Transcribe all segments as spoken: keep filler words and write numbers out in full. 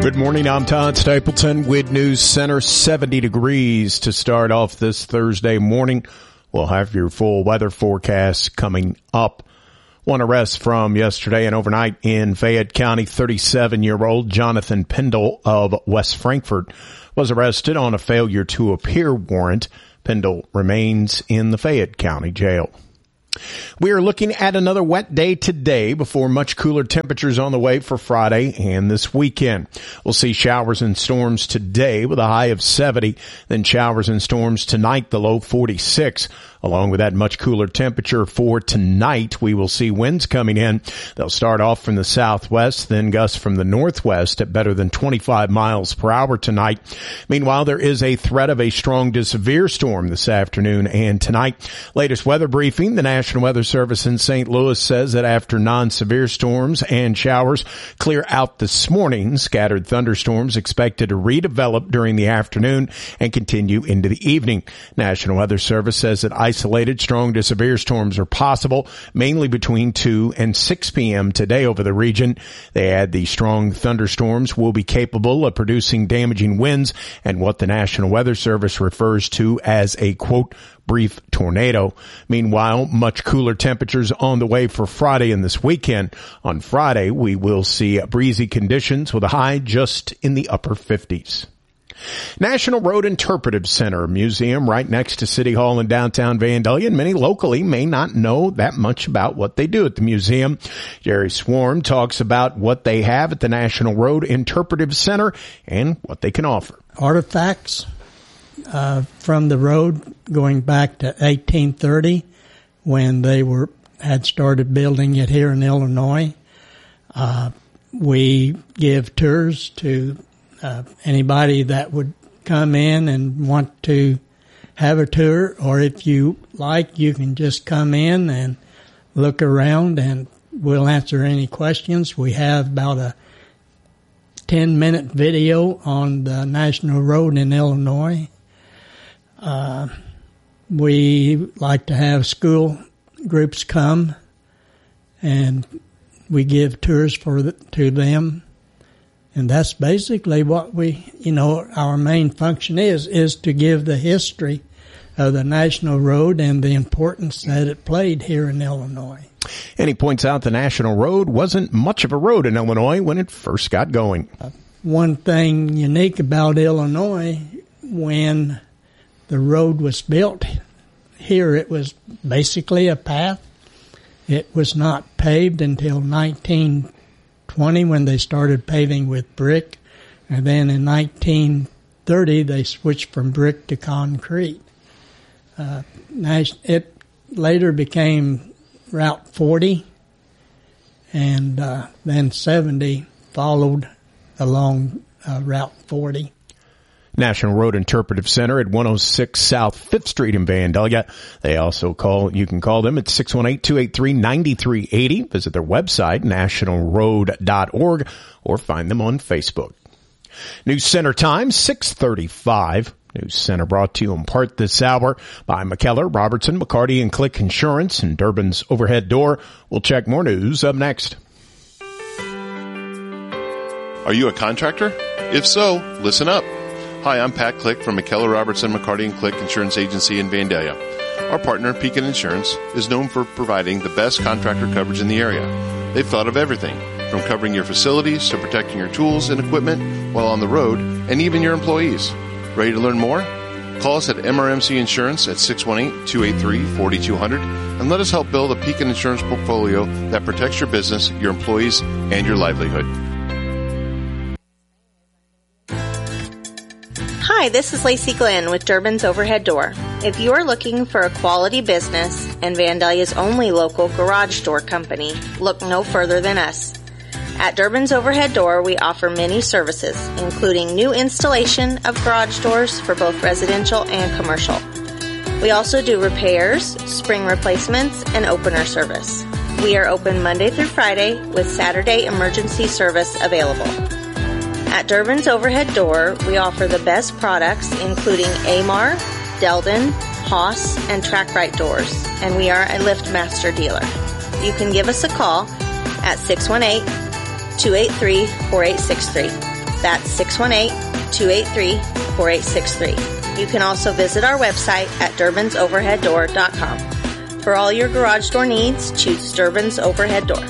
Good morning, I'm Todd Stapleton with News Center. seventy degrees to start off this Thursday morning. We'll have your full weather forecast coming up. One arrest from yesterday and overnight in Fayette County. thirty-seven-year-old Jonathan Pendle of West Frankfort was arrested on a failure to appear warrant. Pendle remains in the Fayette County Jail. We are looking at another wet day today before much cooler temperatures on the way for Friday and this weekend. We'll see showers and storms today with a high of seventy, then showers and storms tonight, the low forty-six. Along with that much cooler temperature for tonight, we will see winds coming in. They'll start off from the southwest, then gust from the northwest at better than twenty-five miles per hour tonight. Meanwhile, there is a threat of a strong to severe storm this afternoon and tonight. Latest weather briefing, the National Weather Service in Saint Louis says that after non-severe storms and showers clear out this morning, scattered thunderstorms expected to redevelop during the afternoon and continue into the evening. National Weather Service says that isolated strong to severe storms are possible, mainly between two and six p.m. today over the region. They add the strong thunderstorms will be capable of producing damaging winds and what the National Weather Service refers to as a, quote, brief tornado. Meanwhile, much cooler temperatures on the way for Friday and this weekend. On Friday, we will see breezy conditions with a high just in the upper fifties. National Road Interpretive Center, a museum right next to City Hall in downtown Vandalia, and many locally may not know that much about what they do at the museum. Jerry Swarm talks about what they have at the National Road Interpretive Center and what they can offer. Artifacts uh, from the road going back to eighteen thirty when they were had started building it here in Illinois. Uh, we give tours to Uh, anybody that would come in and want to have a tour, or if you like, you can just come in and look around and we'll answer any questions. We have about a ten minute video on the National Road in Illinois. Uh, we like to have school groups come and we give tours for the, to them. And that's basically what we, you know, our main function is, is to give the history of the National Road and the importance that it played here in Illinois. And he points out the National Road wasn't much of a road in Illinois when it first got going. Uh, one thing unique about Illinois, when the road was built here, it was basically a path. It was not paved until nineteen twenty when they started paving with brick, and then in nineteen thirty they switched from brick to concrete. Uh, it later became Route forty, and uh, then seventy followed along uh, Route forty. National Road Interpretive Center at one oh six South Fifth Street in Vandalia. They also call, you can call them at six one eight, two eight three, nine three eight zero. Visit their website, national road dot org, or find them on Facebook. News Center time, six thirty-five. News Center brought to you in part this hour by McKellar, Robertson, McCarty, and Click Insurance and Durbin's Overhead Door. We'll check more news up next. Are you a contractor? If so, listen up. Hi, I'm Pat Click from McKellar, Robertson, McCarty, and Click Insurance Agency in Vandalia. Our partner, Pekin Insurance, is known for providing the best contractor coverage in the area. They've thought of everything, from covering your facilities to protecting your tools and equipment while on the road, and even your employees. Ready to learn more? Call us at M R M C Insurance at six one eight, two eight three, four two zero zero and let us help build a Pekin Insurance portfolio that protects your business, your employees, and your livelihood. Hi, this is Lacey Glenn with Durbin's Overhead Door. If you are looking for a quality business and Vandalia's only local garage door company, look no further than us. At Durbin's Overhead Door, we offer many services, including new installation of garage doors for both residential and commercial. We also do repairs, spring replacements, and opener service. We are open Monday through Friday with Saturday emergency service available. At Durbin's Overhead Door, we offer the best products including Amar, Delden, Haas, and TrackRite doors, and we are a LiftMaster dealer. You can give us a call at six one eight, two eight three, four eight six three. That's six one eight, two eight three, four eight six three. You can also visit our website at durbins overhead door dot com. For all your garage door needs, choose Durbin's Overhead Door.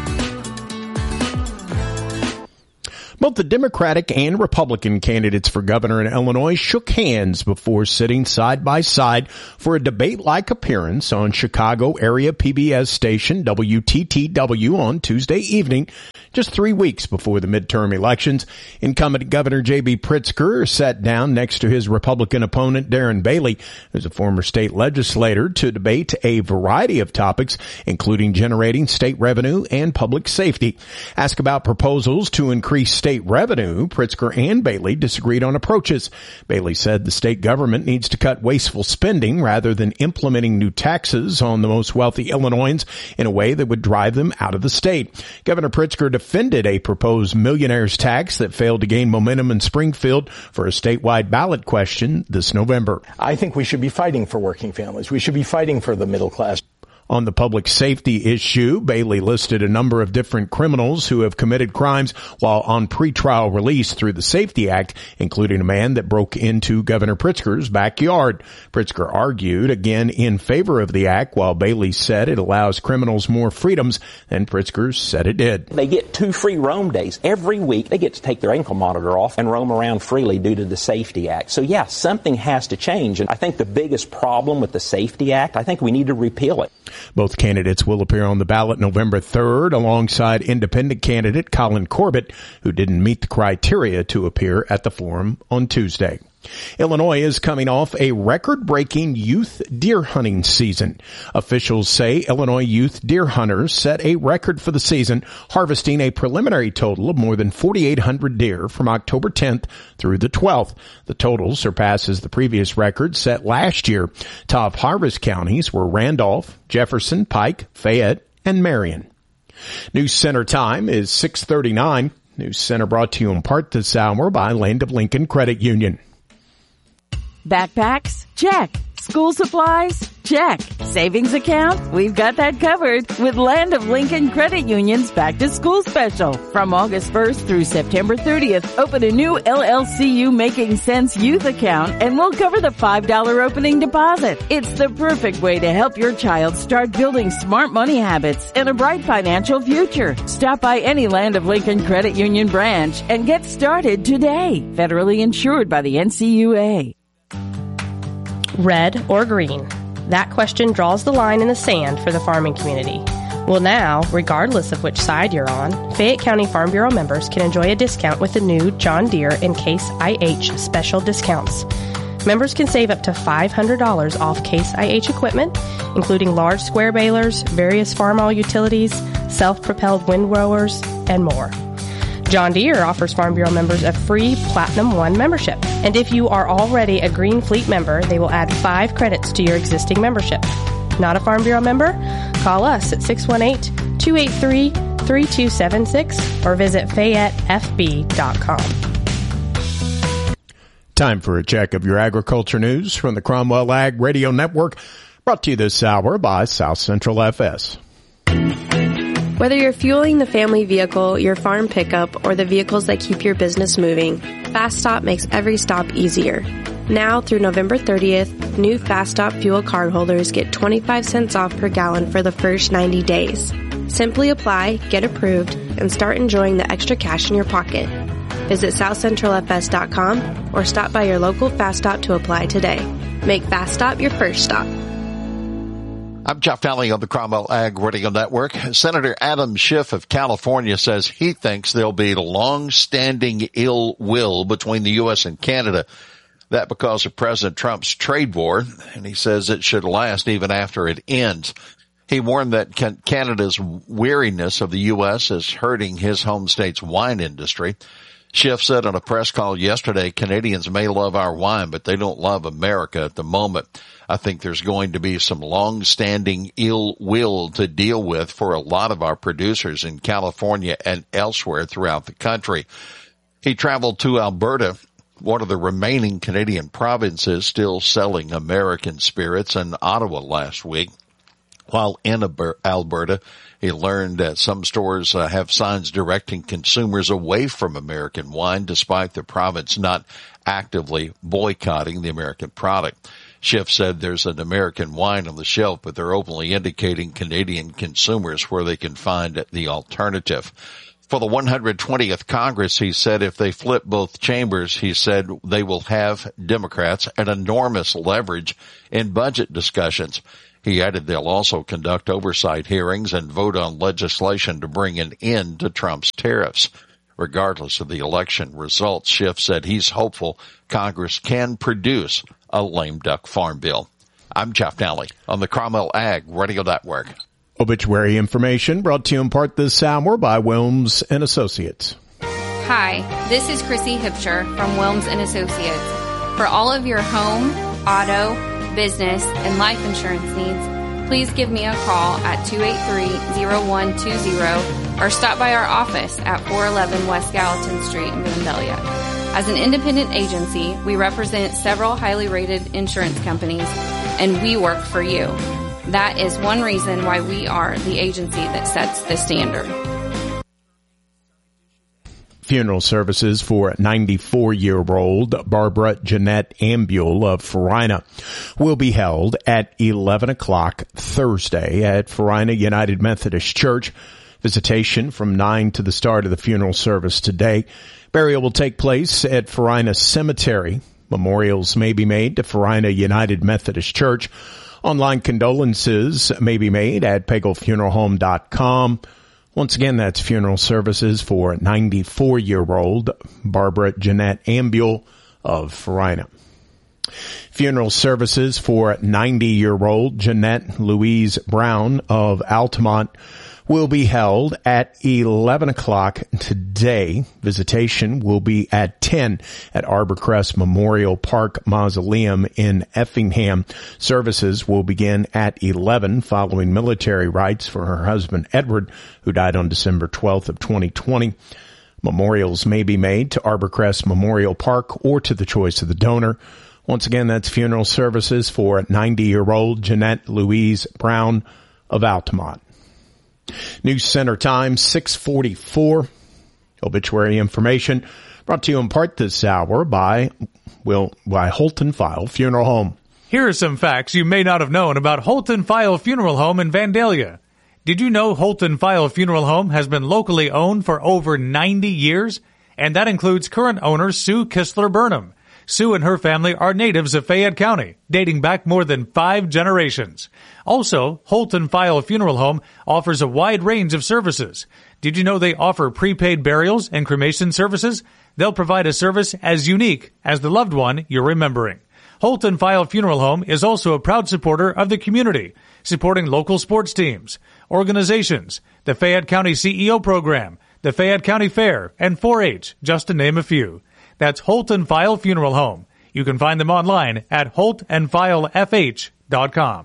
Both the Democratic and Republican candidates for governor in Illinois shook hands before sitting side by side for a debate-like appearance on Chicago area P B S station W T T W on Tuesday evening, just three weeks before the midterm elections. Incumbent Governor J B Pritzker sat down next to his Republican opponent Darren Bailey, who's a former state legislator, to debate a variety of topics, including generating state revenue and public safety. Asked about proposals to increase state revenue, Pritzker and Bailey disagreed on approaches. Bailey said the state government needs to cut wasteful spending rather than implementing new taxes on the most wealthy Illinoisans in a way that would drive them out of the state. Governor Pritzker defended a proposed millionaire's tax that failed to gain momentum in Springfield for a statewide ballot question this November. I think we should be fighting for working families. We should be fighting for the middle class. On the public safety issue, Bailey listed a number of different criminals who have committed crimes while on pretrial release through the Safety Act, including a man that broke into Governor Pritzker's backyard. Pritzker argued again in favor of the act, while Bailey said it allows criminals more freedoms than Pritzker said it did. They get two free roam days. Every week they get to take their ankle monitor off and roam around freely due to the Safety Act. So yeah, something has to change. And I think the biggest problem with the Safety Act, I think we need to repeal it. Both candidates will appear on the ballot November third alongside independent candidate Colin Corbett, who didn't meet the criteria to appear at the forum on Tuesday. Illinois is coming off a record-breaking youth deer hunting season. Officials say Illinois youth deer hunters set a record for the season, harvesting a preliminary total of more than forty-eight hundred deer from October tenth through the twelfth. The total surpasses the previous record set last year. Top harvest counties were Randolph, Jefferson, Pike, Fayette, and Marion. News Center time is six thirty-nine. News Center brought to you in part this hour by Land of Lincoln Credit Union. Backpacks? Check. School supplies? Check. Savings account? We've got that covered with Land of Lincoln Credit Union's Back to School Special. From August first through September thirtieth, open a new L L C U Making Sense Youth account and we'll cover the five dollars opening deposit. It's the perfect way to help your child start building smart money habits and a bright financial future. Stop by any Land of Lincoln Credit Union branch and get started today. Federally insured by the N C U A. Red or green? That question draws the line in the sand for the farming community. Well, now, regardless of which side you're on, Fayette County Farm Bureau members can enjoy a discount with the new John Deere and Case I H special discounts. Members can save up to five hundred dollars off Case I H equipment, including large square balers, various farm-all utilities, self-propelled windrowers, and more. John Deere offers Farm Bureau members a free Platinum One membership. And if you are already a Green Fleet member, they will add five credits to your existing membership. Not a Farm Bureau member? Call us at six one eight, two eight three, three two seven six or visit Fayette F B dot com. Time for a check of your agriculture news from the Cromwell Ag Radio Network, brought to you this hour by South Central F S. Whether you're fueling the family vehicle, your farm pickup, or the vehicles that keep your business moving, Fast Stop makes every stop easier. Now through November thirtieth, new Fast Stop fuel cardholders get twenty-five cents off per gallon for the first ninety days. Simply apply, get approved, and start enjoying the extra cash in your pocket. Visit south central f s dot com or stop by your local Fast Stop to apply today. Make Fast Stop your first stop. I'm Jeff Daly on the Cromwell Ag Radio Network. Senator Adam Schiff of California says he thinks there'll be long-standing ill will between the U S and Canada. That because of President Trump's trade war, and he says it should last even after it ends. He warned that Canada's weariness of the U S is hurting his home state's wine industry. Schiff said on a press call yesterday, Canadians may love our wine, but they don't love America at the moment. I think there's going to be some long-standing ill will to deal with for a lot of our producers in California and elsewhere throughout the country. He traveled to Alberta, one of the remaining Canadian provinces still selling American spirits, in Ottawa last week. While in Alberta, He learned that some stores uh, have signs directing consumers away from American wine, despite the province not actively boycotting the American product. Schiff said there's an American wine on the shelf, but they're openly indicating Canadian consumers where they can find the alternative. For the one hundred twentieth Congress, he said if they flip both chambers, he said they will have Democrats at enormous leverage in budget discussions. He added they'll also conduct oversight hearings and vote on legislation to bring an end to Trump's tariffs. Regardless of the election results, Schiff said he's hopeful Congress can produce a lame duck farm bill. I'm Jeff Nally on the Cromwell Ag Radio Network. Obituary information brought to you in part this hour by Wilms and Associates. Hi, this is Chrissy Hipscher from Wilms and Associates. For all of your home, auto, business, and life insurance needs, please give me a call at two eight three, oh one two oh or stop by our office at four eleven West Gallatin Street in Vandalia. As an independent agency, we represent several highly rated insurance companies, and we work for you. That is one reason why we are the agency that sets the standard. Funeral services for ninety-four-year-old Barbara Jeanette Ambule of Farina will be held at eleven o'clock Thursday at Farina United Methodist Church. Visitation from nine to the start of the funeral service today. Burial will take place at Farina Cemetery. Memorials may be made to Farina United Methodist Church. Online condolences may be made at pagel funeral home dot com. Once again, that's funeral services for ninety-four-year-old Barbara Jeanette Ambule of Farina. Funeral services for ninety-year-old Jeanette Louise Brown of Altamont will be held at eleven o'clock today. Visitation will be at ten at Arborcrest Memorial Park Mausoleum in Effingham. Services will begin at eleven following military rites for her husband Edward, who died on December twelfth of twenty twenty. Memorials may be made to Arborcrest Memorial Park or to the choice of the donor. Once again, that's funeral services for ninety-year-old Jeanette Louise Brown of Altamont. News Center time, six forty-four. Obituary information brought to you in part this hour by, well, by Holton File Funeral Home. Here are some facts you may not have known about Holton File Funeral Home in Vandalia. Did you know Holton File Funeral Home has been locally owned for over ninety years? And that includes current owner Sue Kistler Burnham. Sue and her family are natives of Fayette County, dating back more than five generations. Also, Holton File Funeral Home offers a wide range of services. Did you know they offer prepaid burials and cremation services? They'll provide a service as unique as the loved one you're remembering. Holton File Funeral Home is also a proud supporter of the community, supporting local sports teams, organizations, the Fayette County C E O program, the Fayette County Fair, and four H, just to name a few. That's Holton File Funeral Home. You can find them online at holt and file f h dot com.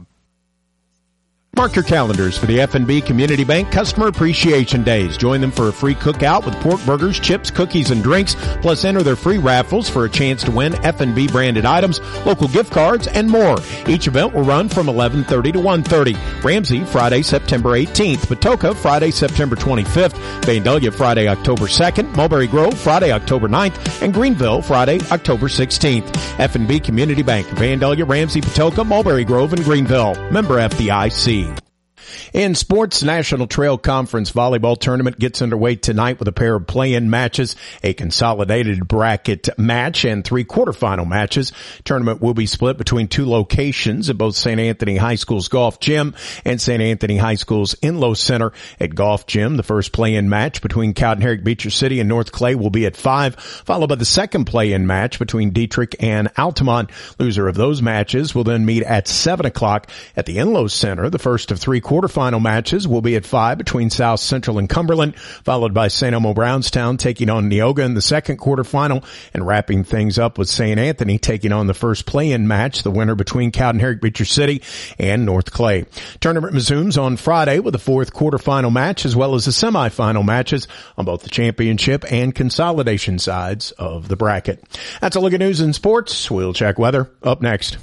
Mark your calendars for the F and B Community Bank Customer Appreciation Days. Join them for a free cookout with pork burgers, chips, cookies, and drinks. Plus, enter their free raffles for a chance to win F and B branded items, local gift cards, and more. Each event will run from eleven thirty to one thirty. Ramsey, Friday, September eighteenth. Patoka, Friday, September twenty-fifth. Vandalia, Friday, October second. Mulberry Grove, Friday, October ninth. And Greenville, Friday, October sixteenth. F and B Community Bank, Vandalia, Ramsey, Patoka, Mulberry Grove, and Greenville. Member F D I C. In sports, National Trail Conference volleyball tournament gets underway tonight with a pair of play-in matches, a consolidated bracket match, and three quarterfinal matches. Tournament will be split between two locations at both Saint Anthony High School's Golf Gym and Saint Anthony High School's Inlow Center. At Golf Gym, the first play-in match between Cowden Herrick Beecher City and North Clay will be at five, followed by the second play-in match between Dietrich and Altamont. Loser of those matches will then meet at seven o'clock at the Inlow Center. The first of three quarterfinal Final matches will be at five between South Central and Cumberland, followed by Saint Elmo Brownstown taking on Neoga in the second quarterfinal, and wrapping things up with Saint Anthony taking on the first play-in match, the winner between Cowden Herrick Beecher City and North Clay. Tournament resumes on Friday with the fourth quarterfinal match as well as the semifinal matches on both the championship and consolidation sides of the bracket. That's a look at news and sports. We'll check weather up next.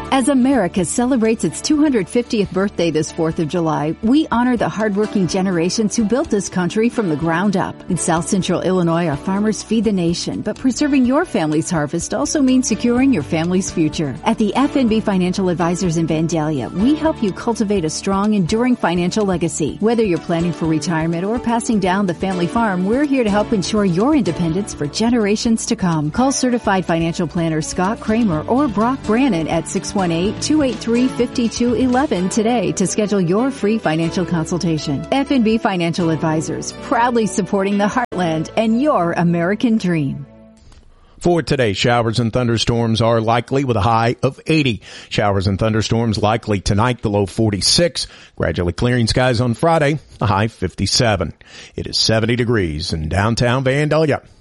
As America celebrates its two hundred fiftieth birthday this fourth of July, we honor the hardworking generations who built this country from the ground up. In South Central Illinois, our farmers feed the nation, but preserving your family's harvest also means securing your family's future. At the F N B Financial Advisors in Vandalia, we help you cultivate a strong, enduring financial legacy. Whether you're planning for retirement or passing down the family farm, we're here to help ensure your independence for generations to come. Call certified financial planner Scott Kramer or Brock Brannon at six one eight, two eight three, five two one one today to schedule your free financial consultation. F N B Financial Advisors, proudly supporting the heartland and your American dream. For today, showers and thunderstorms are likely with a high of eighty. Showers and thunderstorms likely tonight, the low forty-six. Gradually clearing skies on Friday, a high fifty-seven. It is seventy degrees in downtown Vandalia.